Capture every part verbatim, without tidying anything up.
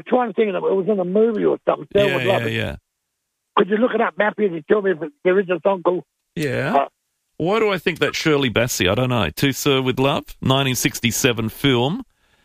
trying to think of it. It was in a movie or something. Sir Yeah, With yeah, Love. yeah. Could you look it up, Matthew, and tell me if there is a song called... Yeah. Uh, Why do I think that's Shirley Bassey? I don't know. To Sir With Love, nineteen sixty-seven film.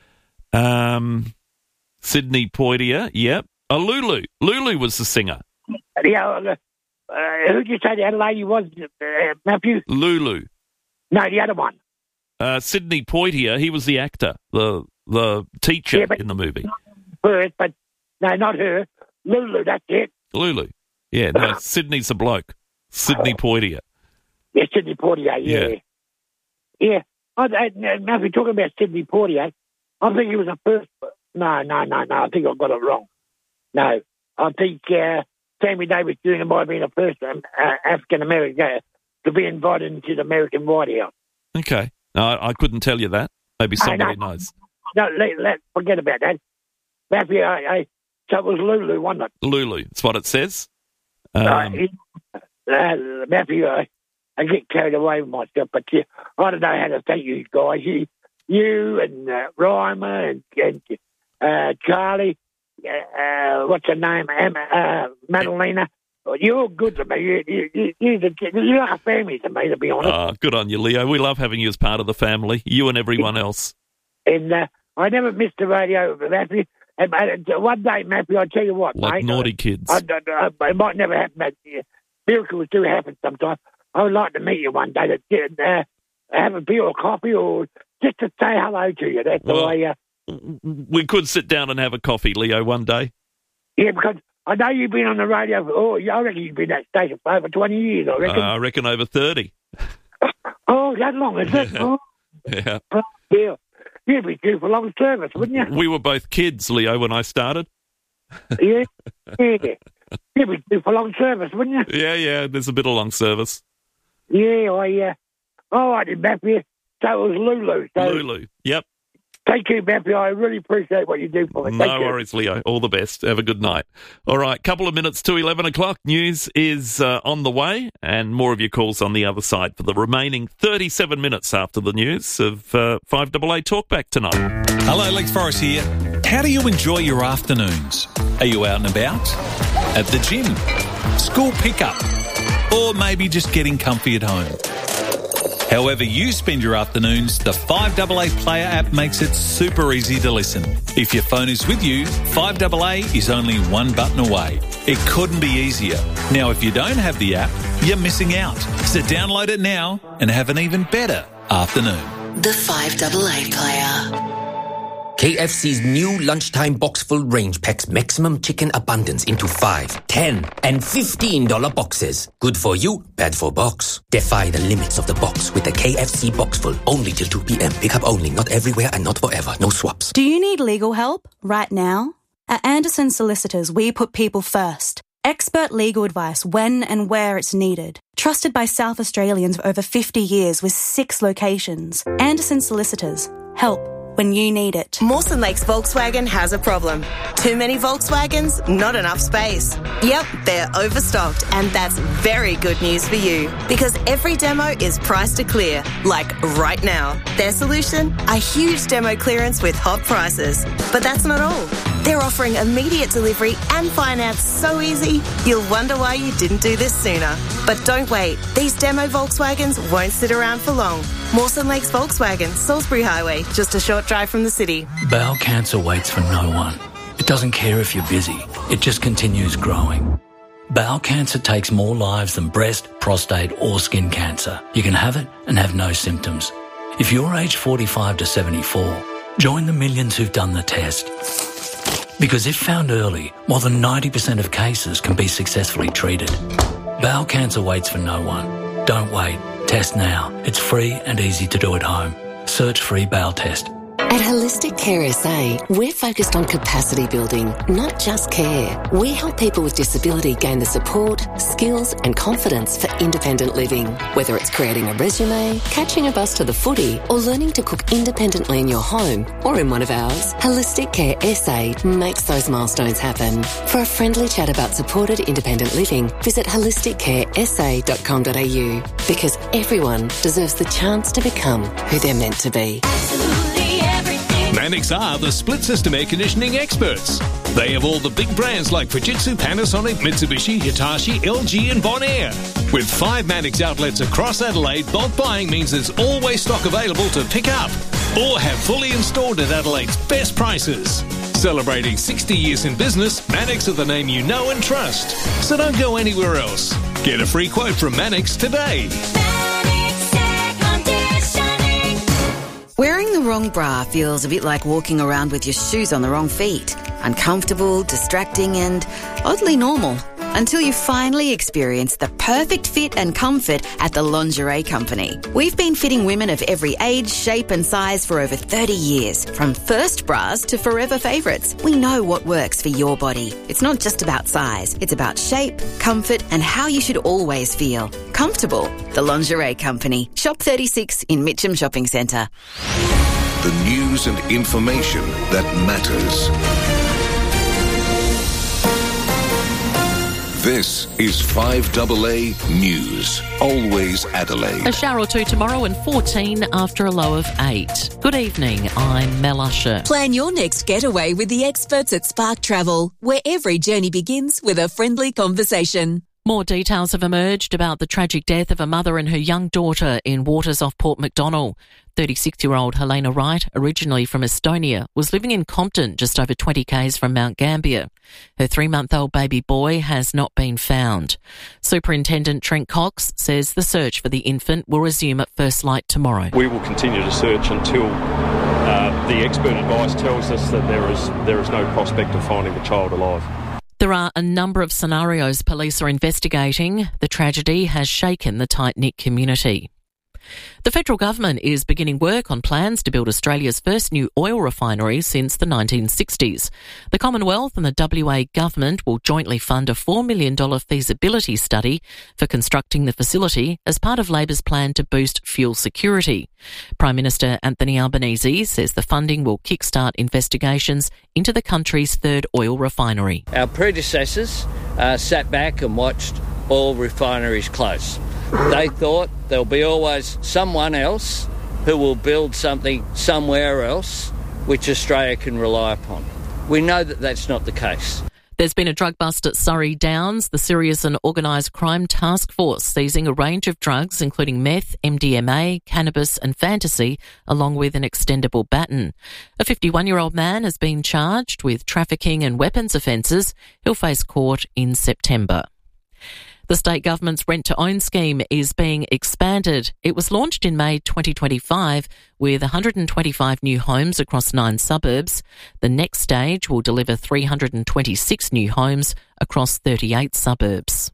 Um, Sidney Poitier, yep. Oh, Lulu. Lulu was the singer. Yeah, uh, uh, who did you say the other lady was, uh, Matthew? Lulu. No, the other one. Uh, Sidney Poitier, he was the actor, the the teacher Yeah, but- in the movie. Her, but no, not her. Lulu, that's it. Lulu. Yeah, no, Sidney's a bloke. Sidney Poitier. Yeah, Sidney Poitier, yeah. Yeah. Yeah. I, I, now, if you're talking about Sidney Poitier, I think he was the first... No, no, no, no, I think I got it wrong. No, I think uh, Sammy Davis Junior might have been the first um, uh, African-American to be invited into the American White House. Okay. No, I, I couldn't tell you that. Maybe somebody no, knows. No, let, let, forget about that. Matthew, I, I, so it was Lulu, wasn't it? Lulu, that's what it says. Um, uh, it, uh, Matthew, I, I get carried away with myself, but yeah, I don't know how to thank you guys. You, you and uh, Reimer and, and uh, Charlie, uh, uh, what's her name, Emma, uh, Madalena. You're good to me. You, you, you, you're, you're like a family to me, to be honest. Oh, good on you, Leo. We love having you as part of the family, you and everyone else. And uh, I never missed the radio, Matthew. And, uh, one day, Matthew, I'll tell you what, Like mate. naughty kids. I, I, I, it might never happen, but uh, miracles do happen sometimes. I would like to meet you one day to uh, have a beer or coffee or just to say hello to you. That's Well, the way. Uh, we could sit down and have a coffee, Leo, one day. yeah, because I know you've been on the radio for, oh, I reckon you've been at that station for over twenty years, I reckon. Uh, I reckon over thirty. Oh, that long, is it? Yeah. Oh, Yeah. oh, yeah. You'd be due for long service, wouldn't you? We were both kids, Leo, when I started. Yeah, yeah. You'd be due for long service, wouldn't you? Yeah, yeah, there's a bit of long service. Yeah, I, uh, all right, then, Matthew. So it was Lulu. So Lulu, yep. Thank you, Matthew. I really appreciate what you do for me. No Thank you. worries, Leo. All the best. Have a good night. All right, couple of minutes to eleven o'clock. News is uh, on the way, and more of your calls on the other side for the remaining thirty-seven minutes after the news of uh, five A A Talkback tonight. Hello, Lex Forrest here. How do you enjoy your afternoons? Are you out and about? At the gym? School pickup? Or maybe just getting comfy at home? However you spend your afternoons, the five A A Player app makes it super easy to listen. If your phone is with you, five A A is only one button away. It couldn't be easier. Now, if you don't have the app, you're missing out. So download it now and have an even better afternoon. The five A A Player. K F C's new lunchtime box full range packs maximum chicken abundance into five, ten, and fifteen dollar boxes. Good for you, bad for box. Defy the limits of the box with the K F C box full. Only till two p.m. Pickup only, not everywhere and not forever. No swaps. Do you need legal help right now? At Anderson Solicitors, we put people first. Expert legal advice when and where it's needed. Trusted by South Australians for over fifty years with six locations. Anderson Solicitors. Help when you need it. Mawson Lakes Volkswagen has a problem. Too many Volkswagens, not enough space. Yep, they're overstocked, and that's very good news for you because every demo is priced to clear, like right now. Their solution? A huge demo clearance with hot prices. But that's not all. They're offering immediate delivery and finance so easy, you'll wonder why you didn't do this sooner. But don't wait. These demo Volkswagens won't sit around for long. Mawson Lakes Volkswagen, Salisbury Highway, just a short drive from the city. Bowel cancer waits for no one. It doesn't care if you're busy. It just continues growing. Bowel cancer takes more lives than breast, prostate or skin cancer. You can have it and have no symptoms. If you're aged forty-five to seventy-four, join the millions who've done the test. Because if found early, more than ninety percent of cases can be successfully treated. Bowel cancer waits for no one. Don't wait. Test now. It's free and easy to do at home. Search free bowel test. At Holistic Care S A, we're focused on capacity building, not just care. We help people with disability gain the support, skills and confidence for independent living. Whether it's creating a resume, catching a bus to the footy, or learning to cook independently in your home or in one of ours, Holistic Care S A makes those milestones happen. For a friendly chat about supported independent living, visit holistic care s a dot com dot a u because everyone deserves the chance to become who they're meant to be. Absolutely everything Mannix are the split system air conditioning experts. They have all the big brands like Fujitsu, Panasonic, Mitsubishi, Hitachi, L G and Bonaire. With five Mannix outlets across Adelaide, bulk buying means there's always stock available to pick up or have fully installed at Adelaide's best prices. Celebrating sixty years in business, Mannix are the name you know and trust. So don't go anywhere else. Get a free quote from Mannix today. Wearing the wrong bra feels a bit like walking around with your shoes on the wrong feet. Uncomfortable, distracting and oddly normal. Until you finally experience the perfect fit and comfort at the Lingerie Company. We've been fitting women of every age, shape and size for over thirty years. From first bras to forever favourites. We know what works for your body. It's not just about size. It's about shape, comfort and how you should always feel. Comfortable. The Lingerie Company. Shop thirty-six in Mitcham Shopping Centre. The news and information that matters. This is five A A News. Always Adelaide. A shower or two tomorrow and fourteen after a low of eight. Good evening, I'm Mel Usher. Plan your next getaway with the experts at Spark Travel, where every journey begins with a friendly conversation. More details have emerged about the tragic death of a mother and her young daughter in waters off Port MacDonnell. thirty-six-year-old Helena Wright, originally from Estonia, was living in Compton, just over twenty kays from Mount Gambier. Her three-month-old baby boy has not been found. Superintendent Trent Cox says the search for the infant will resume at first light tomorrow. We will continue to search until uh, the expert advice tells us that there is there is no prospect of finding the child alive. There are a number of scenarios police are investigating. The tragedy has shaken the tight-knit community. The federal government is beginning work on plans to build Australia's first new oil refinery since the nineteen sixties. The Commonwealth and the W A government will jointly fund a four million dollars feasibility study for constructing the facility as part of Labor's plan to boost fuel security. Prime Minister Anthony Albanese says the funding will kickstart investigations into the country's third oil refinery. Our predecessors uh, sat back and watched oil refineries close. They thought there'll be always someone else who will build something somewhere else which Australia can rely upon. We know that that's not the case. There's been a drug bust at Surrey Downs. The Serious and Organised Crime Task Force seizing a range of drugs including meth, M D M A, cannabis and fantasy, along with an extendable baton. A fifty-one-year-old man has been charged with trafficking and weapons offences. He'll face court in September. The state government's rent-to-own scheme is being expanded. It was launched in May twenty twenty-five with one hundred twenty-five new homes across nine suburbs. The next stage will deliver three hundred twenty-six new homes across thirty-eight suburbs.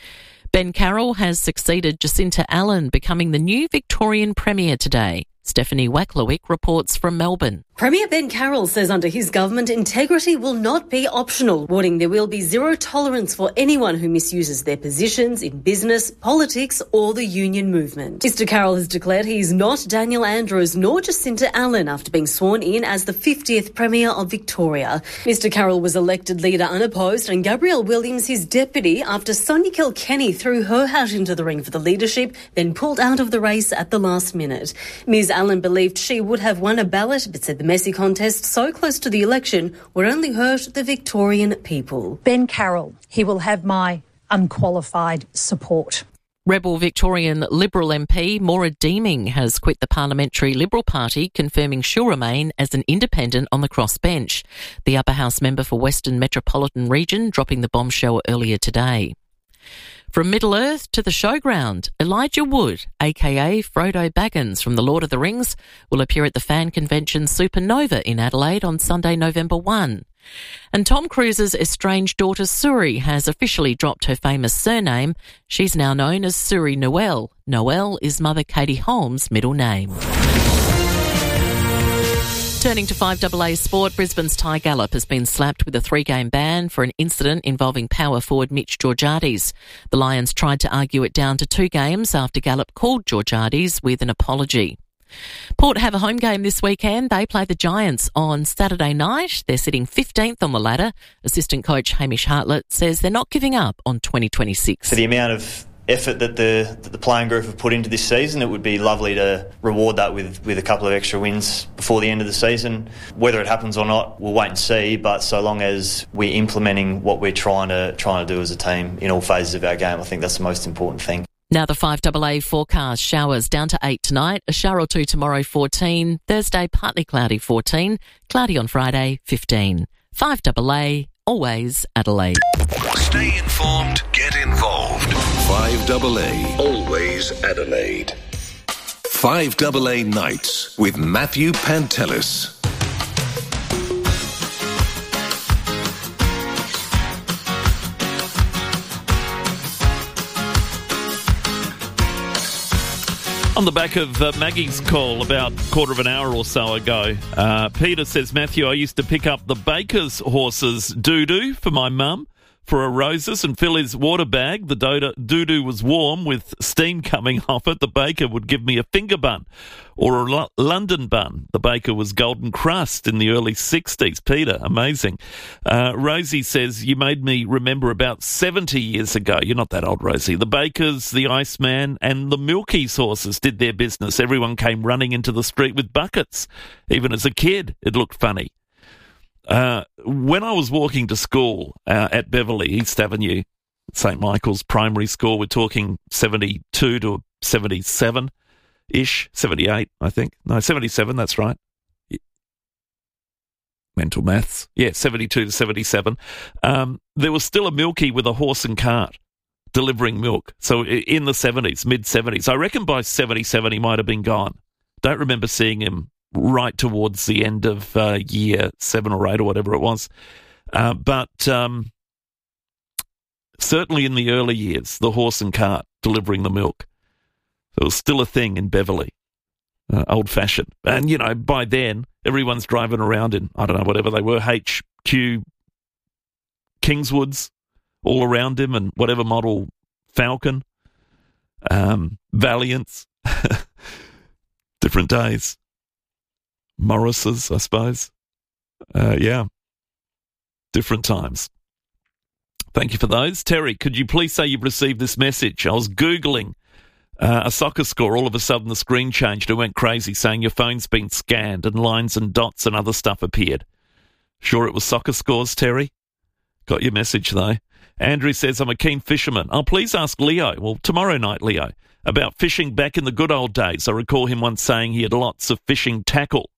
Ben Carroll has succeeded Jacinta Allen, becoming the new Victorian Premier today. Stephanie Wacklewick reports from Melbourne. Premier Ben Carroll says under his government, integrity will not be optional, warning there will be zero tolerance for anyone who misuses their positions in business, politics or the union movement. Mister Carroll has declared he is not Daniel Andrews nor Jacinta Allen after being sworn in as the fiftieth Premier of Victoria. Mister Carroll was elected leader unopposed and Gabrielle Williams his deputy after Sonia Kilkenny threw her hat into the ring for the leadership, then pulled out of the race at the last minute. Miz Allen believed she would have won a ballot, but said the messy contest so close to the election would only hurt the Victorian people. Ben Carroll, he will have my unqualified support. Rebel Victorian Liberal M P Maura Deeming has quit the Parliamentary Liberal Party, confirming she'll remain as an independent on the crossbench. The Upper House member for Western Metropolitan Region dropping the bombshell earlier today. From Middle-earth to the showground, Elijah Wood, aka Frodo Baggins from The Lord of the Rings, will appear at the fan convention Supernova in Adelaide on Sunday, November first. And Tom Cruise's estranged daughter Suri has officially dropped her famous surname. She's now known as Suri Noel. Noel is mother Katie Holmes' middle name. Turning to five A A sport, Brisbane's Ty Gallop has been slapped with a three-game ban for an incident involving power forward Mitch Georgiades. The Lions tried to argue it down to two games after Gallop called Georgiades with an apology. Port have a home game this weekend. They play the Giants on Saturday night. They're sitting fifteenth on the ladder. Assistant coach Hamish Hartlett says they're not giving up on twenty twenty-six. For the amount of effort that the that the playing group have put into this season. It would be lovely to reward that with, with a couple of extra wins before the end of the season. Whether it happens or not, we'll wait and see, but so long as we're implementing what we're trying to trying to do as a team in all phases of our game, I think that's the most important thing. Now the five A A forecast: showers down to eight tonight, a shower or two tomorrow, fourteen. Thursday, partly cloudy, fourteen. Cloudy on Friday, fifteen. five A A, always Adelaide. Stay informed, get involved. five A A, always Adelaide. five A A Nights with Matthew Pantelis. On the back of uh, Maggie's call about a quarter of an hour or so ago, uh, Peter says, Matthew, I used to pick up the baker's horse's doo-doo for my mum for a roses and fill his water bag. The doo-doo was warm with steam coming off it. The baker would give me a finger bun or a L- London bun. The baker was Golden Crust in the early sixties. Peter, amazing. Uh, Rosie says, you made me remember about seventy years ago. You're not that old, Rosie. The bakers, the Iceman and the Milky's horses did their business. Everyone came running into the street with buckets. Even as a kid, it looked funny. Uh, when I was walking to school uh, at Beverley, East Avenue, Saint Michael's Primary School, we're talking seventy-two to seventy-seven-ish, seventy-eight, I think. No, seventy-seven, that's right. Mental maths. Yeah, seventy-two to seventy-seven. Um, there was still a Milky with a horse and cart delivering milk. So in the seventies, mid-seventies. I reckon by seventy-seven he might have been gone. Don't remember seeing him right towards the end of uh, year seven or eight or whatever it was. Uh, but um, certainly in the early years, the horse and cart delivering the milk. It was still a thing in Beverley, uh, old-fashioned. And, you know, by then, everyone's driving around in, I don't know, whatever they were, H Q Kingswoods all around him and whatever model Falcon, um, Valiants, different days. Morris's, I suppose. Uh, yeah. Different times. Thank you for those. Terry, could you please say you've received this message? I was Googling uh, a soccer score. All of a sudden the screen changed. It went crazy saying your phone's been scanned and lines and dots and other stuff appeared. Sure it was soccer scores, Terry? Got your message, though. Andrew says, I'm a keen fisherman. Oh, please ask Leo. Well, tomorrow night, Leo, about fishing back in the good old days. I recall him once saying he had lots of fishing tackle.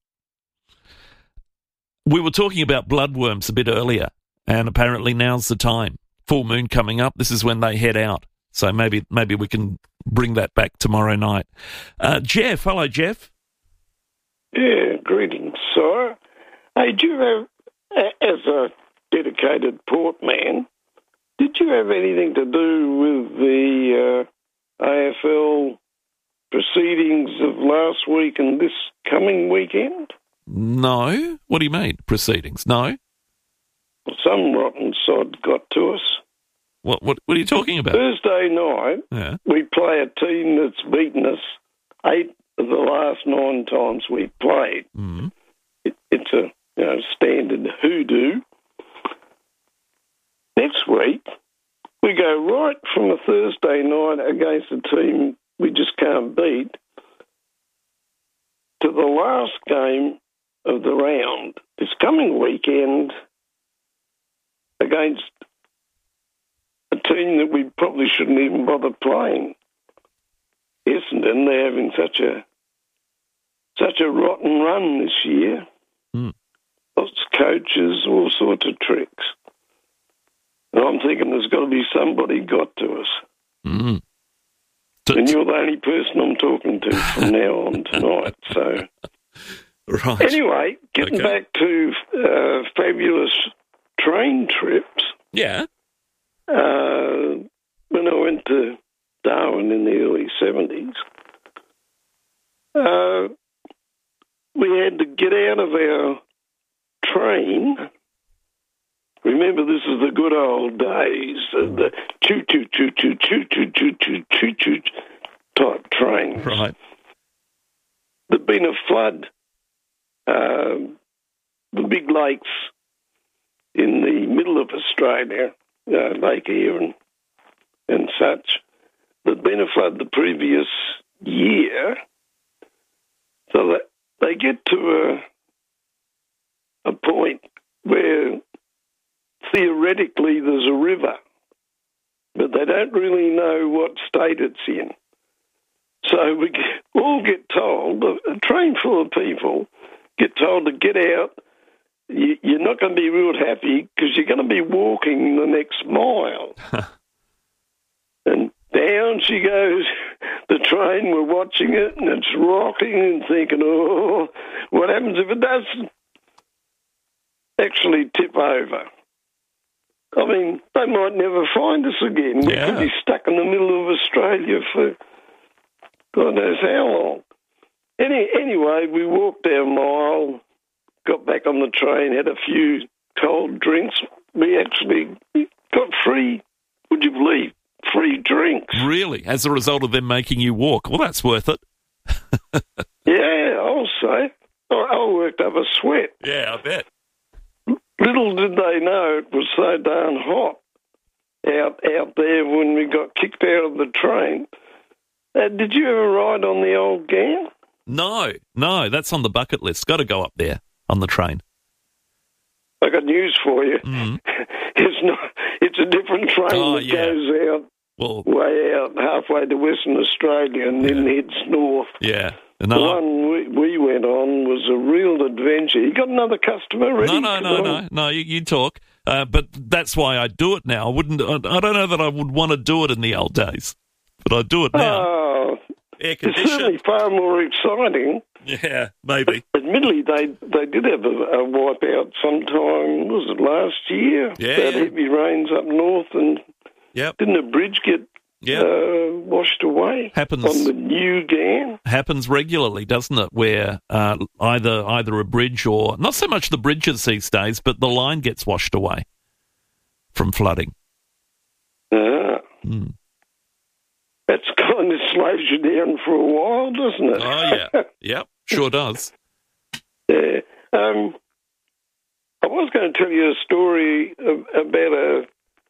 We were talking about bloodworms a bit earlier, and apparently now's the time. Full moon coming up. This is when they head out. So maybe maybe we can bring that back tomorrow night. Uh, Jeff, hello, Jeff. Yeah, greetings, sir. Hey, do you have, as a dedicated port man, did you have anything to do with the uh, A F L proceedings of last week and this coming weekend? No. What do you mean, proceedings? No. Some rotten sod got to us. What What, what are you talking about? Thursday night, yeah. we play a team that's beaten us eight of the last nine times we've played. Mm-hmm. It, it's a you know, standard hoodoo. Next week, we go right from a Thursday night against a team we just can't beat to the last game of the round this coming weekend against a team that we probably shouldn't even bother playing. Essendon, they're having such a such a rotten run this year. Mm. Lots of coaches, all sorts of tricks. And I'm thinking there's got to be somebody got to us. Mm. And you're the only person I'm talking to from now on tonight. So, right. Anyway, getting okay. back to uh, fabulous train trips. Yeah. Uh, when I went to Darwin in the early seventies, uh, we had to get out of our train. Remember, this is the good old days, uh, the choo choo choo choo choo choo choo choo choo choo type trains. Right. There'd been a flood, uh, the big lakes in the middle of Australia, uh, Lake Erie and, and such, there'd been a flood the previous year, so that they get to a, a point where theoretically there's a river, but they don't really know what state it's in. So we get, all get told, a train full of people get told to get out. You, you're not going to be real happy because you're going to be walking the next mile. And down she goes, the train, we're watching it, and it's rocking and thinking, oh, what happens if it does actually tip over? I mean, they might never find us again. We Yeah. could be stuck in the middle of Australia for God knows how long. Any, anyway, we walked our mile, got back on the train, had a few cold drinks. We actually got free, would you believe, free drinks. Really? As a result of them making you walk? Well, that's worth it. Yeah, I'll say. I, I worked up a sweat. Yeah, I bet. Little did they know it was so darn hot out out there when we got kicked out of the train. Uh, did you ever ride on the old Ghan? No, no, that's on the bucket list. Got to go up there on the train. I got news for you. Mm. It's not. It's a different train Oh, that yeah. goes out Well, way out halfway to Western Australia and then heads north. yeah. The No, one we, we went on was a real adventure. You got another customer ready? no, no, no, no, no. You, you talk, uh, but that's why I do it now. I wouldn't. I, I don't know that I would want to do it in the old days, but I do it now. Oh, Air it's certainly far more exciting. Yeah, maybe. Admittedly, they they did have a, a wipeout sometime, was it last year? Yeah, That yeah. heavy rains up north, and Yep. didn't a bridge get Yep. uh, washed away Happens. on the new Ghan? Happens regularly, doesn't it? Where uh, either either a bridge or not so much the bridges these days, but the line gets washed away from flooding. Ah. Mm. That's kind of slows you down for a while, doesn't it? Oh yeah, yep, sure does. Yeah. Um, I was going to tell you a story of, about a,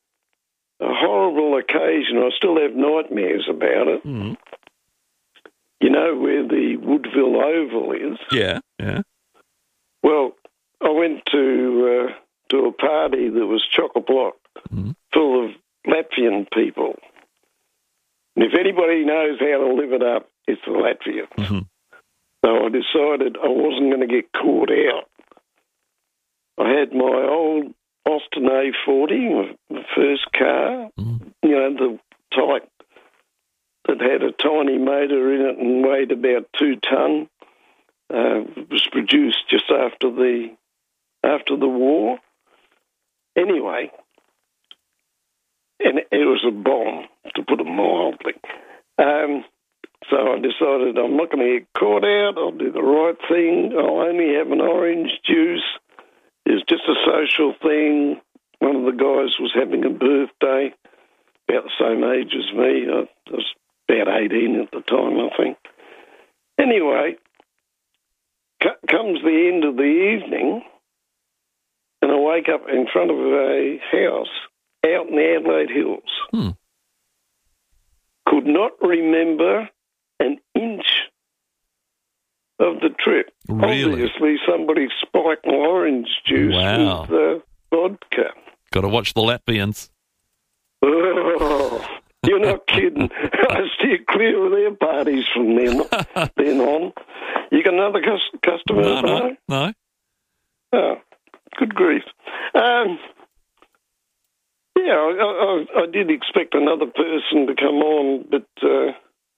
a horrible occasion. I still have nightmares about it. Mm. You know where the Woodville Oval is? Yeah, yeah. Well, I went to uh, to a party that was chock-a-block, Mm. full of Latvian people. And if anybody knows how to live it up, it's the Latvians. Mm-hmm. So I decided I wasn't going to get caught out. I had my old Austin A forty, my, my first car, Mm. you know, the type that had a tiny motor in it and weighed about two ton. Uh, it was produced just after the after the war. Anyway, and it, it was a bomb, to put it mildly. Um, so I decided I'm not going to get caught out. I'll do the right thing. I'll only have an orange juice. It's just a social thing. One of the guys was having a birthday, about the same age as me. I was about eighteen at the time, I think. Anyway, c- comes the end of the evening, and I wake up in front of a house out in the Adelaide Hills. Hmm. Could not remember an inch of the trip. Really? Obviously, somebody spiked my orange juice Wow. with uh, vodka. Got to watch the Latvians. Oh, you're not kidding. I steer clear of their parties from then, then on. You got another cus- customer? No, no, Barry? no. Oh, good grief. Um, yeah, I, I, I did expect another person to come on, but uh,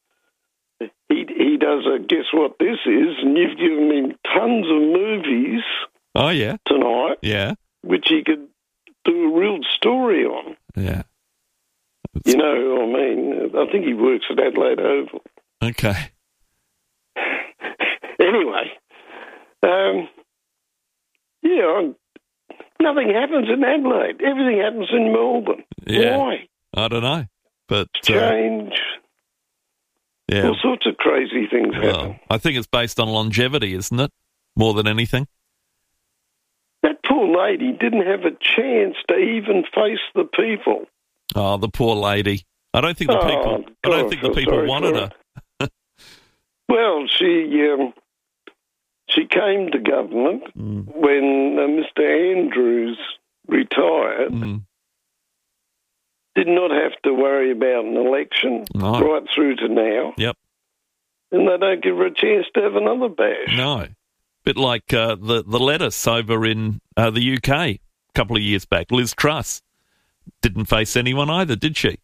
he he does a guess what this is, and you've given me tons of movies Oh yeah, tonight, yeah, which he could do a real story on. yeah. You know, I mean, I think he works at Adelaide Oval. Okay. Anyway, um, yeah, I'm, nothing happens in Adelaide. Everything happens in Melbourne. Yeah. Why? I don't know, but uh, Change. yeah. All sorts of crazy things happen. Well, I think it's based on longevity, isn't it? More than anything. That poor lady didn't have a chance to even face the people. Oh, the poor lady. I don't think the Oh, people. I don't God, think the I'm people sorry wanted for her. Well, she um, she came to government Mm. when uh, Mister Andrews retired. Mm. Did not have to worry about an election No. right through to now. Yep. And they don't give her a chance to have another bash. No. Bit like uh, the the lettuce over in uh, the U K a couple of years back. Liz Truss didn't face anyone either, did she?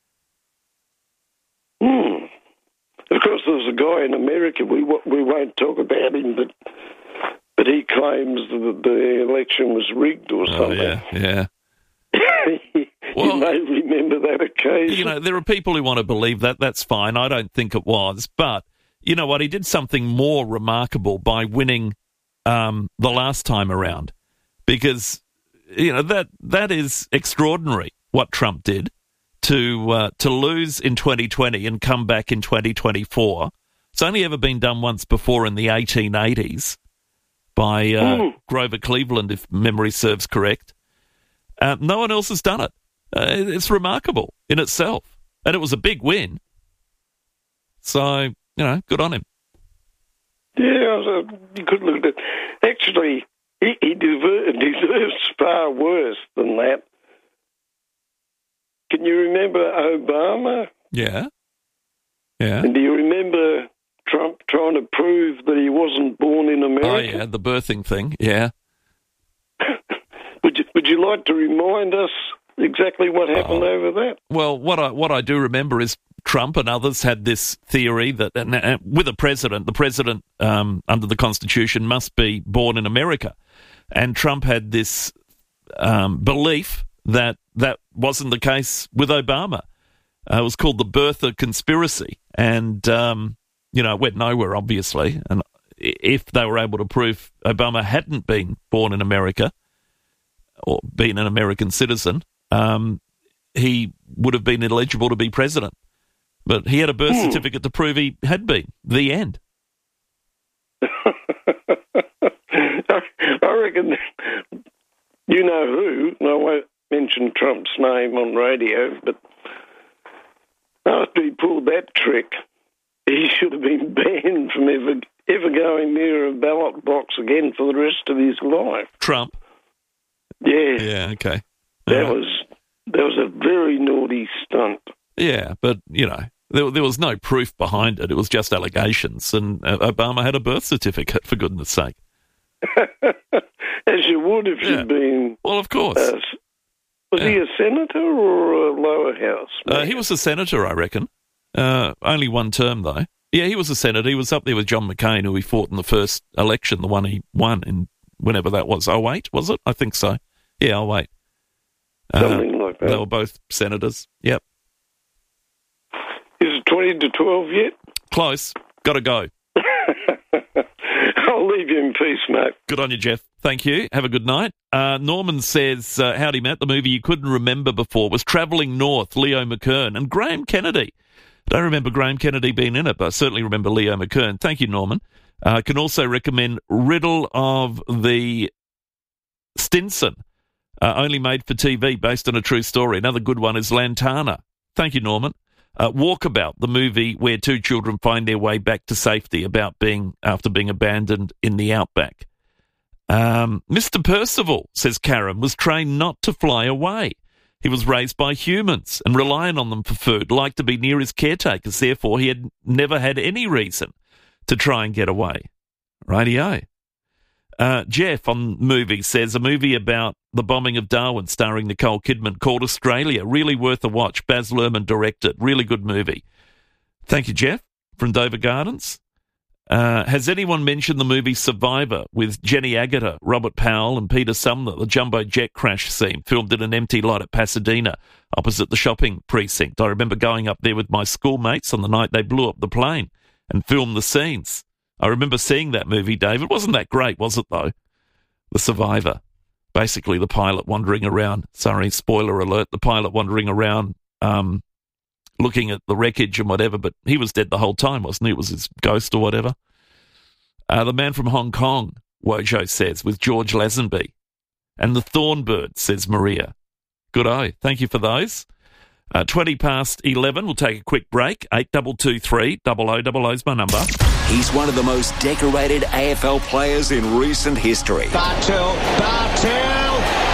Hmm. Of course, there's a guy in America, we w- we won't talk about him, but but he claims that the election was rigged or Oh, something. yeah, yeah. You may remember that occasion. You know, there are people who want to believe that. That's fine. I don't think it was. But you know what? He did something more remarkable by winning um, the last time around, because you know that that is extraordinary what Trump did to uh, to lose in twenty twenty and come back in twenty twenty-four. It's only ever been done once before in the eighteen eighties by uh, Mm. Grover Cleveland, if memory serves correct. Uh, no one else has done it. Uh, it's remarkable in itself, and it was a big win. So, you know, good on him. Yeah, so you could look at it. Actually, he, he deserves, deserves far worse than that. Can you remember Obama? Yeah. Yeah. And do you remember Trump trying to prove that he wasn't born in Oh, America? yeah, the birthing thing. Yeah. Would you, would you like to remind us exactly what happened Oh. over that? Well, what I what I do remember is Trump and others had this theory that and, and with a president, the president um, under the Constitution must be born in America, and Trump had this um, belief that that wasn't the case with Obama. Uh, it was called the birther conspiracy, and um, you know, it went nowhere, obviously. And if they were able to prove Obama hadn't been born in America or been an American citizen, um, he would have been ineligible to be president. But he had a birth Hmm. certificate to prove he had been. The end. I reckon you know who, and I won't mention Trump's name on radio, but after he pulled that trick, he should have been banned from ever ever going near a ballot box again for the rest of his life. Trump? Yeah. Yeah, okay. That Uh, was that was a very naughty stunt. Yeah, but, you know, there, there was no proof behind it. It was just allegations. And uh, Obama had a birth certificate, for goodness sake. As you would if Yeah. you'd been... Well, of course. Uh, was he a senator or a lower house? Uh, he was a senator, I reckon. Uh, only one term, though. Yeah, he was a senator. He was up there with John McCain, who he fought in the first election, the one he won in whenever that was. oh eight, was it? I think so. Yeah, oh eight. Something like that. They were both senators. Yep. Is it twenty to twelve yet? Close. Got to go. I'll leave you in peace, mate. Good on you, Jeff. Thank you. Have a good night. Uh, Norman says, uh, howdy, Matt. The movie you couldn't remember before was Travelling North, Leo McKern, and Graham Kennedy. I don't remember Graham Kennedy being in it, but I certainly remember Leo McKern. Thank you, Norman. I uh, can also recommend Riddle of the Stinson, uh, only made for T V, based on a true story. Another good one is Lantana. Thank you, Norman. Uh, Walkabout, the movie where two children find their way back to safety about being after being abandoned in the outback. Um, Mister Percival, says Karen, was trained not to fly away. He was raised by humans and relying on them for food, liked to be near his caretakers. Therefore, he had never had any reason to try and get away. Rightio. Uh, Jeff on movies says a movie about the bombing of Darwin starring Nicole Kidman called Australia. Really worth a watch. Baz Luhrmann directed. Really good movie. Thank you, Jeff, from Dover Gardens. Uh, has anyone mentioned the movie Survivor with Jenny Agutter, Robert Powell and Peter Sumner, the jumbo jet crash scene filmed in an empty lot at Pasadena opposite the shopping precinct? I remember going up there with my schoolmates on the night they blew up the plane and filmed the scenes. I remember seeing that movie, David. Wasn't that great, was it, though? The Survivor. Basically, the pilot wandering around. Sorry, spoiler alert. The pilot wandering around um, looking at the wreckage and whatever, but he was dead the whole time, wasn't he? It was his ghost or whatever. Uh, the Man from Hong Kong, Wojo says, with George Lazenby. And The Thornbird, says Maria. Good-o. Thank you for those. Uh, twenty past eleven, we'll take a quick break. eight two two three, double oh double oh is my number. He's one of the most decorated A F L players in recent history. Bartel, Bartel!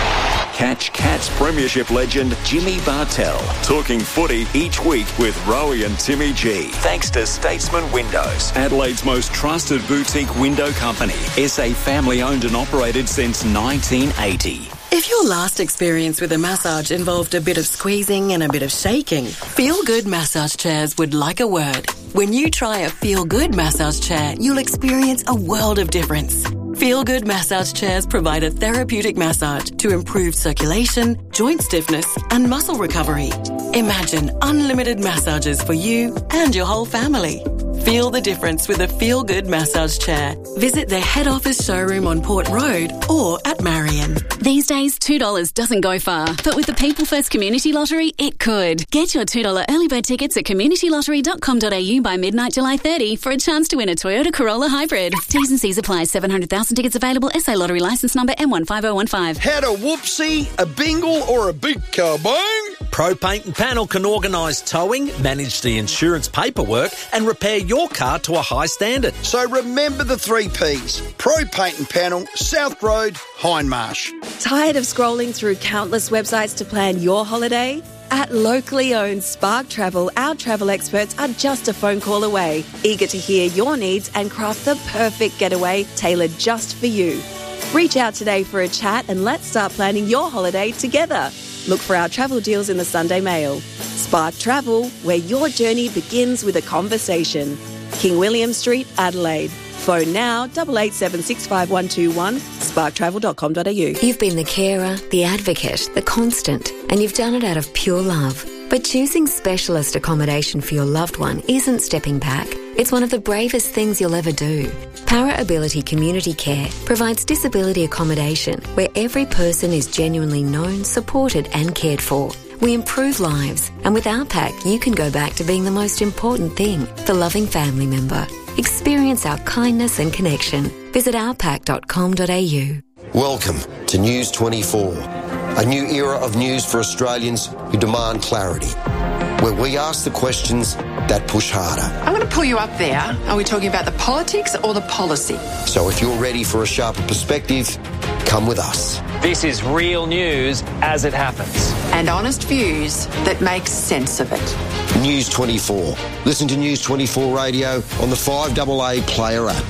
Catch Cats Premiership legend Jimmy Bartel. Talking footy each week with Rowie and Timmy G. Thanks to Statesman Windows, Adelaide's most trusted boutique window company. S A family owned and operated since nineteen eighty. If your last experience with a massage involved a bit of squeezing and a bit of shaking, Feel Good Massage Chairs would like a word. When you try a Feel Good massage chair, you'll experience a world of difference. Feel Good Massage Chairs provide a therapeutic massage to improve circulation, joint stiffness and muscle recovery. Imagine unlimited massages for you and your whole family. Feel the difference with a Feel Good massage chair. Visit their head office showroom on Port Road or at Marion. These days, two dollars doesn't go far, but with the People First Community Lottery, it could. Get your two dollars early bird tickets at community lottery dot com dot a u by midnight July thirtieth for a chance to win a Toyota Corolla Hybrid. T's and C's apply. seven hundred thousand tickets available. S A Lottery licence number M one five oh one five. Had a whoopsie, a bingle or a big kabong? Pro Paint and Panel can organise towing, manage the insurance paperwork and repair your car to a high standard. So remember the three P's. Pro Paint and Panel, South Road, Hindmarsh. Tired of scrolling through countless websites to plan your holiday? At locally owned Spark Travel, our travel experts are just a phone call away, eager to hear your needs and craft the perfect getaway tailored just for you. Reach out today for a chat and let's start planning your holiday together. Look for our travel deals in the Sunday Mail. Spark Travel, where your journey begins with a conversation. King William Street, Adelaide. Phone now, eight eight seven six five one two one, spark travel dot com dot a u. You've been the carer, the advocate, the constant, and you've done it out of pure love. But choosing specialist accommodation for your loved one isn't stepping back. It's one of the bravest things you'll ever do. Para Ability Community Care provides disability accommodation where every person is genuinely known, supported and cared for. We improve lives, and with our pack, you can go back to being the most important thing, the loving family member. Experience our kindness and connection. Visit our pack dot com dot a u. Welcome to News twenty-four, a new era of news for Australians who demand clarity, where we ask the questions that push harder. I'm going to pull you up there. Are we talking about the politics or the policy? So if you're ready for a sharper perspective, come with us. This is real news as it happens. And honest views that make sense of it. News twenty-four. Listen to News twenty-four Radio on the five A A Player app.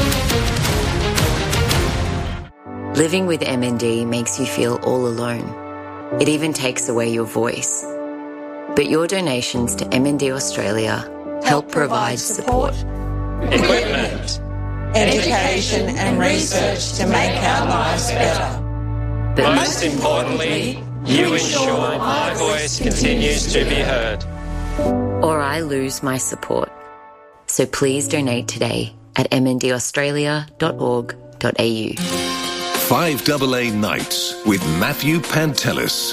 Living with M N D makes you feel all alone. It even takes away your voice. But your donations to M N D Australia help, help provide support. Equipment, education and research to make our lives better. But most importantly, you ensure my voice continues to be heard. Or I lose my support. So please donate today at m n d australia dot org dot a u. five A A Nights with Matthew Pantelis.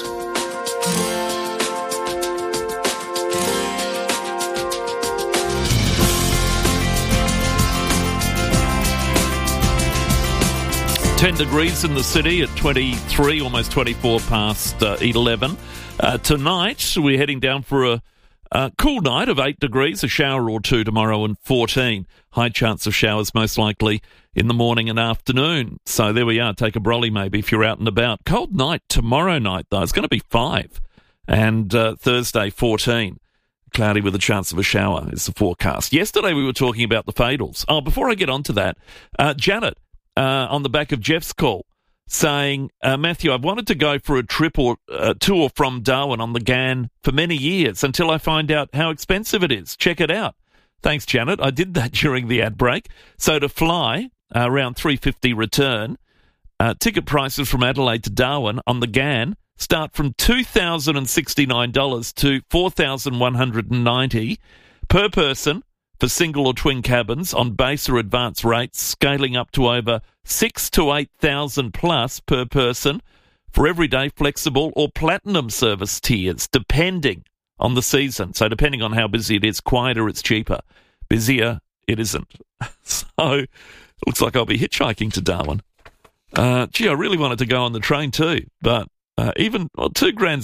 ten degrees in the city at twenty-three, almost twenty-four past uh, eleven. Uh, tonight, we're heading down for a, a cool night of eight degrees, a shower or two tomorrow and fourteen. High chance of showers most likely in the morning and afternoon. So there we are. Take a brolly maybe if you're out and about. Cold night tomorrow night, though. It's going to be five. And uh, Thursday, fourteen. Cloudy with a chance of a shower is the forecast. Yesterday, we were talking about the Fadels. Oh, before I get on to that, uh, Janet, Uh, on the back of Jeff's call, saying, uh, Matthew, I've wanted to go for a trip or uh, tour from Darwin on the G A N for many years until I find out how expensive it is. Check it out. Thanks, Janet. I did that during the ad break. So to fly, uh, around three dollars fifty return, uh, ticket prices from Adelaide to Darwin on the G A N start from two thousand sixty-nine dollars to four thousand one hundred ninety dollars per person, for single or twin cabins on base or advanced rates, scaling up to over six to eight thousand plus per person for everyday flexible or platinum service tiers, depending on the season. So depending on how busy it is, quieter it's cheaper, busier it isn't. So it looks like I'll be hitchhiking to Darwin. Uh, gee, I really wanted to go on the train too, but uh, even well, two grand's not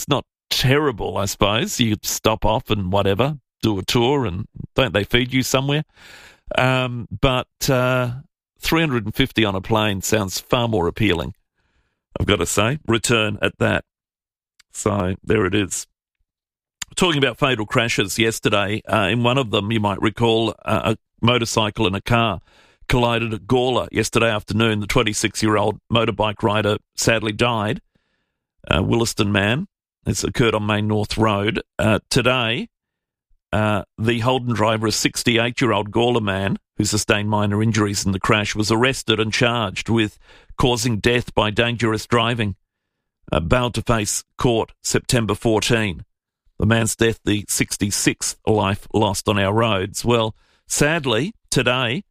terrible, I suppose. You stop off and whatever, do a tour, and don't they feed you somewhere? Um, but uh, three hundred fifty on a plane sounds far more appealing, I've got to say. Return at that. So there it is. Talking about fatal crashes yesterday, uh, in one of them, you might recall, uh, a motorcycle and a car collided at Gawler yesterday afternoon. The twenty-six-year-old motorbike rider sadly died. Uh, Williston man. This occurred on Main North Road. Uh, today, uh, the Holden driver, a sixty-eight-year-old Gawler man who sustained minor injuries in the crash, was arrested and charged with causing death by dangerous driving. Uh, bailed to face court September fourteenth. The man's death, the sixty-sixth life lost on our roads. Well, sadly, today,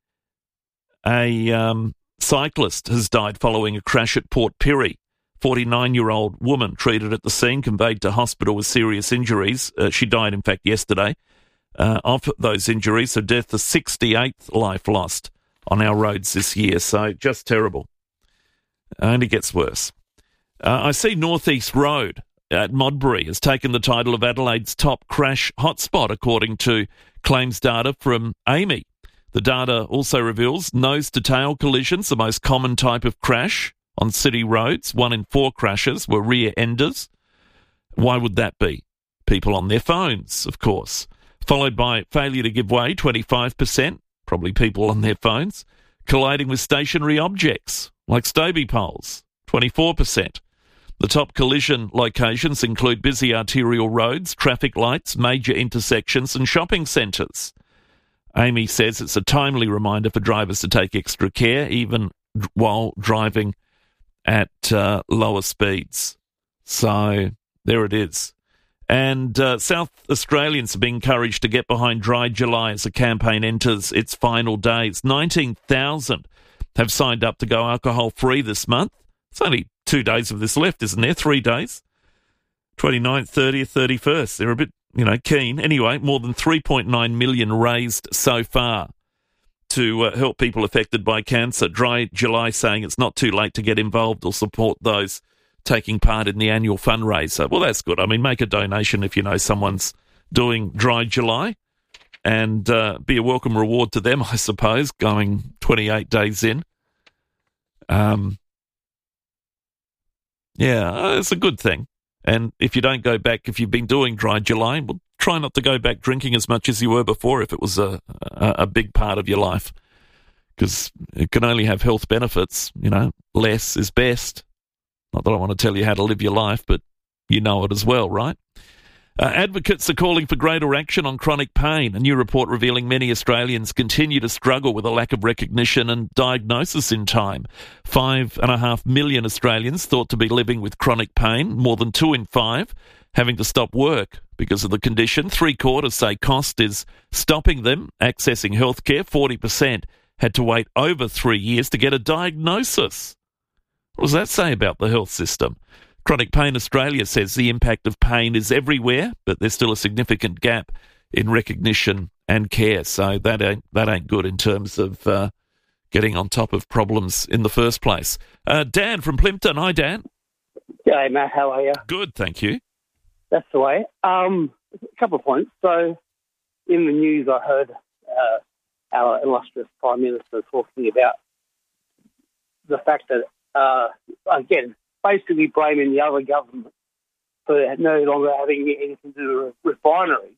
a um, cyclist has died following a crash at Port Pirie. forty-nine-year-old woman treated at the scene, conveyed to hospital with serious injuries. Uh, she died, in fact, yesterday. Uh, of those injuries, her death, the sixty-eighth life lost on our roads this year. So just terrible. And it gets worse. Uh, I see North East Road at Modbury has taken the title of Adelaide's top crash hotspot, according to claims data from A M I. The data also reveals nose-to-tail collisions, the most common type of crash on city roads. One in four crashes were rear enders. Why would that be? People on their phones, of course. Followed by failure to give way, twenty-five percent, probably people on their phones. Colliding with stationary objects, like Stobie poles, twenty-four percent. The top collision locations include busy arterial roads, traffic lights, major intersections and shopping centres. Amy says it's a timely reminder for drivers to take extra care, even while driving at uh, lower speeds. So there it is. And uh, South Australians are being encouraged to get behind Dry July as the campaign enters its final days. nineteen thousand have signed up to go alcohol-free this month. It's only two days of this left, isn't there? Three days. twenty-ninth, thirtieth, thirty-first. They're a bit, you know, keen. Anyway, more than three point nine million raised so far to uh, help people affected by cancer. Dry July saying it's not too late to get involved or support those taking part in the annual fundraiser. Well, that's good. I mean, make a donation if you know someone's doing Dry July, and uh, be a welcome reward to them, I suppose, going twenty-eight days in. Um. Yeah, it's a good thing. And if you don't go back, if you've been doing Dry July, well, try not to go back drinking as much as you were before if it was a, a, a big part of your life. Because it can only have health benefits, you know, less is best. Not that I want to tell you how to live your life, but you know it as well, right? Uh, advocates are calling for greater action on chronic pain. A new report revealing many Australians continue to struggle with a lack of recognition and diagnosis in time. Five and a half million Australians thought to be living with chronic pain, more than two in five having to stop work because of the condition. Three quarters say cost is stopping them accessing healthcare. forty percent had to wait over three years to get a diagnosis. What does that say about the health system? Chronic Pain Australia says the impact of pain is everywhere, but there's still a significant gap in recognition and care. So that ain't, that ain't good in terms of uh, getting on top of problems in the first place. Uh, Dan from Plympton. Hi, Dan. G'day, Matt. How are you? Good, thank you. That's the way. Um, a couple of points. So in the news, I heard uh, our illustrious Prime Minister talking about the fact that, uh, again, basically blaming the other government for no longer having anything to do with refinery.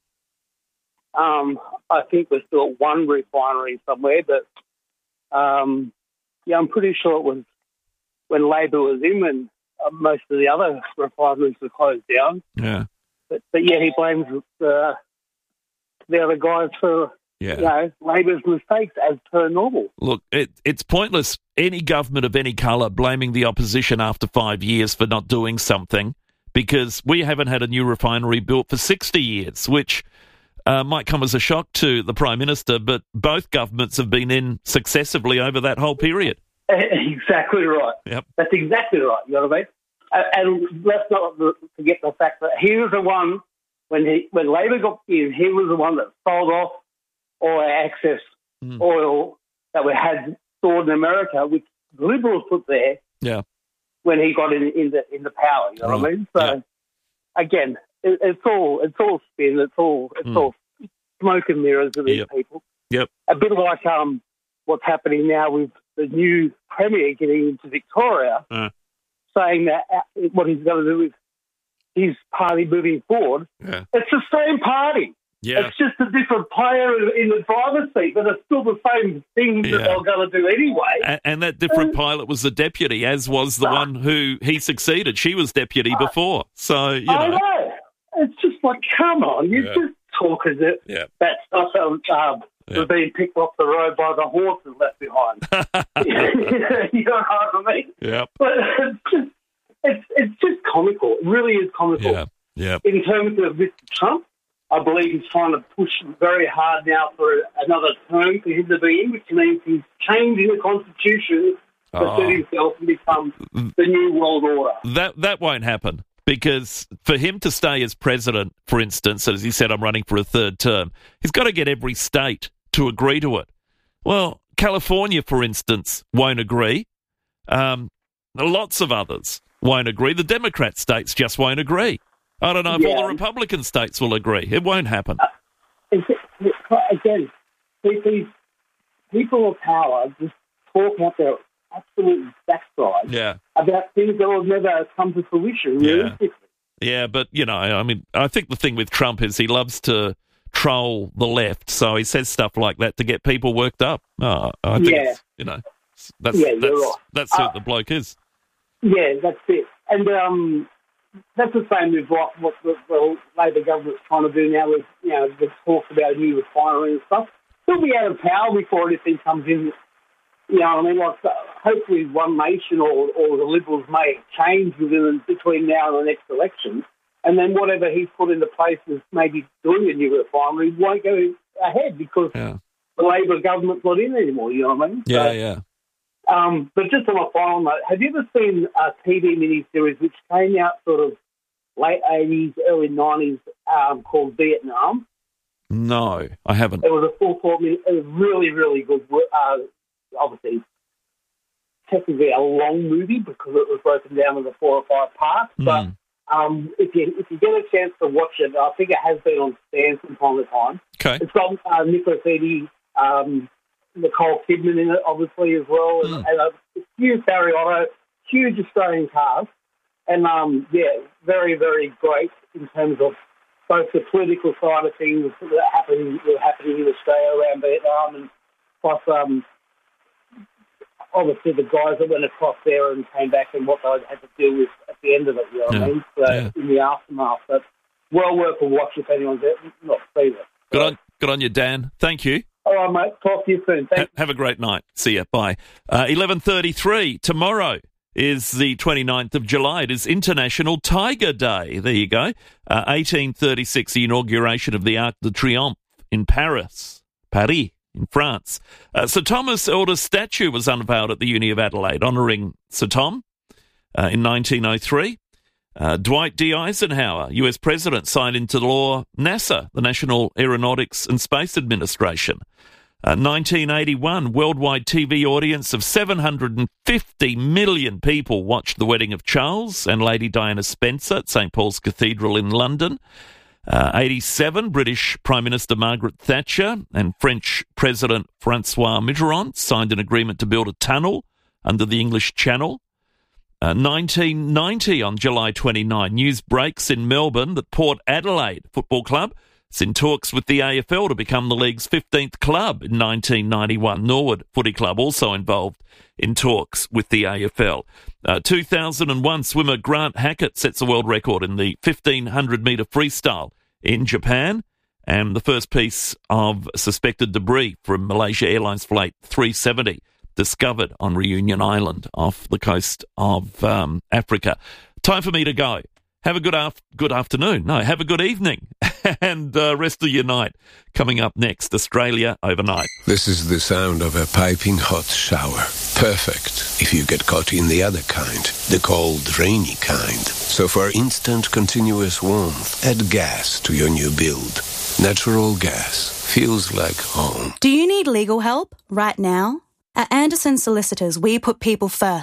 Um, I think we're still at one refinery somewhere, but um, yeah, I'm pretty sure it was when Labor was in when uh, most of the other refineries were closed down. Yeah. But, but yeah, he blames uh, the other guys for Yeah. you know, Labor's mistakes as per normal. Look, it, it's pointless, any government of any colour blaming the opposition after five years for not doing something, because we haven't had a new refinery built for sixty years, which uh, might come as a shock to the Prime Minister, but both governments have been in successively over that whole period. Exactly right. Yep. That's exactly right, you know what I mean? And let's not forget the fact that he was the one, when he when Labor got in, he was the one that sold off all our excess mm. oil that we had stored in America, which the Liberals put there yeah. when he got in, in the in the power, you know right. what I mean? So, yeah. again, it, it's all it's all spin. It's all it's mm. all smoke and mirrors of these yep. people. Yep. A bit like um what's happening now with the new Premier getting into Victoria, uh. saying that what he's going to do with his party moving forward. Yeah. It's the same party. Yeah. It's just a different player in, in the driver's seat, but it's still the same thing Yeah. that they're going to do anyway. And, and that different pilot was the deputy, as was the uh, one who he succeeded. She was deputy uh, before. So, you know. I know. It's just like, come on. You Yeah. just talk as if Yeah. that stuff um, um, Yeah. was being picked off the road by the horses left behind. You know what I mean? Yeah. But it's just, it's, it's just comical. It really is comical. Yeah. Yeah. In terms of Mister Trump, I believe he's trying to push very hard now for another term for him to be in, which means he's changing the Constitution to Oh. set himself and become the new world order. That that won't happen, because for him to stay as president, for instance, as he said, I'm running for a third term, he's got to get every state to agree to it. Well, California, for instance, won't agree. Um, lots of others won't agree. The Democrat states just won't agree. I don't know if Yeah. all the Republican states will agree. It won't happen. Uh, it's, it's, again, these people of power just talk out their absolute backside Yeah. about things that will never come to fruition. Yeah. Realistically. Yeah, but, you know, I mean, I think the thing with Trump is he loves to troll the left, so he says stuff like that to get people worked up. Oh, I think, Yeah. it's, you know, that's, Yeah, you're that's, right. that's who Uh, the bloke is. Yeah, that's it. And um, that's the same with what, what the, the Labor government's trying to do now with, you know, the talks about a new refinery and stuff. He'll be out of power before anything comes in. You know what I mean? Like, uh, hopefully One Nation or, or the Liberals may change within between now and the next election. And then whatever he's put into place as maybe doing a new refinery won't go ahead because Yeah. the Labor government's not in anymore, you know what I mean? Yeah, So, yeah. Um, but just on a final note, have you ever seen a T V miniseries which came out sort of late eighties, early nineties um, called Vietnam? No, I haven't. It was a full four minute. It was really, really good. Uh, obviously, technically a long movie because it was broken down into four or five parts. Mm. But um, if you if you get a chance to watch it, I think it has been on Stan from time to time. Okay. It's got uh, Nicolas Eady, um, Nicole Kidman in it, obviously, as well, and, Mm. and a huge Barry Otto, huge Australian cast, and um, yeah, very, very great in terms of both the political side of things that are happening, that are happening in Australia around Vietnam, and plus, um, obviously, the guys that went across there and came back and what they had to deal with at the end of it, you know what Yeah. I mean? So, Yeah. in the aftermath. But well worth a watch if anyone's not seen it. Good on, good on you, Dan. Thank you. All right, mate. Talk to you soon. Thanks. Ha- have a great night. See ya. Bye. Uh, eleven thirty-three. Tomorrow is the twenty-ninth of July. It is International Tiger Day. There you go. Uh, eighteen thirty-six, the inauguration of the Arc de Triomphe in Paris. Paris. In France. Uh, Sir Thomas Elder's statue was unveiled at the Uni of Adelaide, honouring Sir Tom uh, in nineteen oh three. Uh, Dwight D. Eisenhower, U S President, signed into law NASA, the National Aeronautics and Space Administration. Uh, nineteen eighty-one, worldwide T V audience of seven hundred fifty million people watched the wedding of Charles and Lady Diana Spencer at Saint Paul's Cathedral in London. Uh, eighty-seven, British Prime Minister Margaret Thatcher and French President Francois Mitterrand signed an agreement to build a tunnel under the English Channel. Uh, nineteen ninety, on July twenty-ninth, news breaks in Melbourne that Port Adelaide Football Club is in talks with the A F L to become the league's fifteenth club in nineteen ninety-one. Norwood Footy Club also involved in talks with the A F L. Uh, two thousand one, swimmer Grant Hackett sets a world record in the fifteen hundred metre freestyle in Japan, and the first piece of suspected debris from Malaysia Airlines Flight three seventy discovered on Reunion Island off the coast of um, Africa. Time for me to go. Have a good af- good afternoon. No, have a good evening and uh, rest of your night. Coming up next, Australia Overnight. This is the sound of a piping hot shower. Perfect if you get caught in the other kind, the cold, rainy kind. So for instant, continuous warmth, add gas to your new build. Natural gas feels like home. Do you need legal help right now? At Anderson Solicitors, we put people first.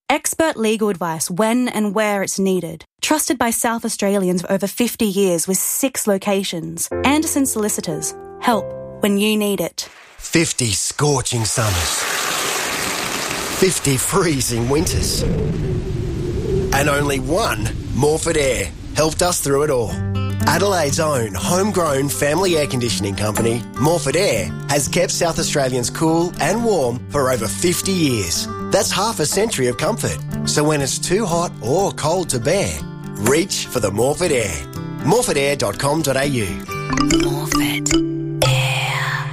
Expert legal advice when and where it's needed. Trusted by South Australians for over fifty years with six locations. Anderson Solicitors. Help when you need it. fifty scorching summers. fifty freezing winters. And only one Morford Air helped us through it all. Adelaide's own homegrown family air conditioning company, Morford Air, has kept South Australians cool and warm for over fifty years. That's half a century of comfort. So when it's too hot or cold to bear, reach for the Morford Air. morford air dot com dot a u. Morford Air.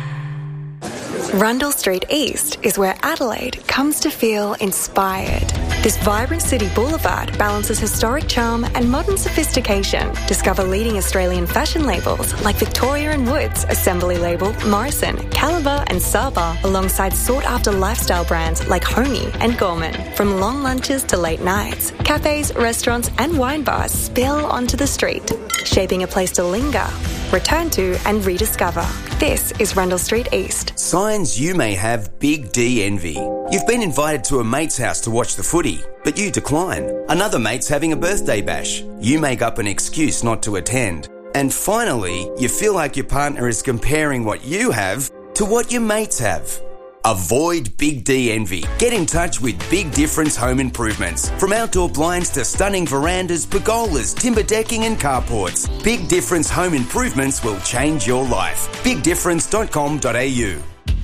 Rundle Street East is where Adelaide comes to feel inspired. This vibrant city boulevard balances historic charm and modern sophistication. Discover leading Australian fashion labels like Victoria and Woods, Assembly Label, Morrison, Caliber and Saba, alongside sought-after lifestyle brands like Homey and Gorman. From long lunches to late nights, cafes, restaurants and wine bars spill onto the street, shaping a place to linger, return to and rediscover. This is Rundle Street East. Signs you may have Big D envy. You've been invited to a mate's house to watch the footy, but you decline. Another mate's having a birthday bash. You make up an excuse not to attend. And finally, you feel like your partner is comparing what you have to what your mates have. Avoid Big D envy. Get in touch with Big Difference Home Improvements. From outdoor blinds to stunning verandas, pergolas, timber decking and carports, Big Difference Home Improvements will change your life. big difference dot com dot a u.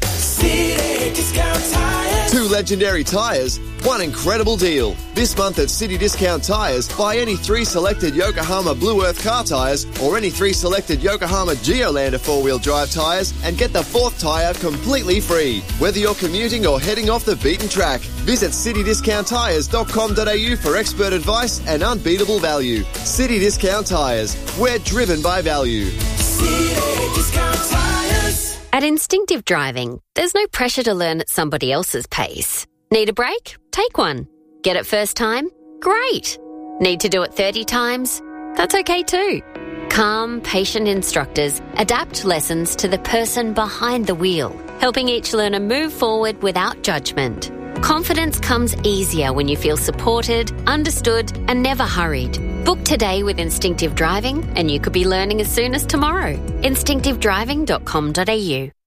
City Discount Tires. Two legendary tyres, one incredible deal. This month at City Discount Tyres, buy any three selected Yokohama Blue Earth car tyres or any three selected Yokohama Geolander four-wheel drive tyres and get the fourth tyre completely free. Whether you're commuting or heading off the beaten track, visit city discount tyres dot com dot a u for expert advice and unbeatable value. City Discount Tyres. We're driven by value. City Discount Tires. At Instinctive Driving, there's no pressure to learn at somebody else's pace. Need a break? Take one. Get it first time? Great. Need to do it thirty times? That's okay too. Calm, patient instructors adapt lessons to the person behind the wheel, helping each learner move forward without judgment. Confidence comes easier when you feel supported, understood, and never hurried. Book today with Instinctive Driving and you could be learning as soon as tomorrow. instinctive driving dot com dot a u.